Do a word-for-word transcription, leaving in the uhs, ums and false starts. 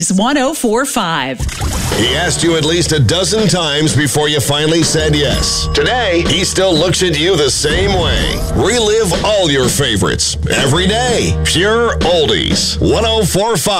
one oh four point five. He asked you at least a dozen times before you finally said yes. Today, he still looks at you the same way. Relive all your favorites every day. Pure Oldies. one oh four point five.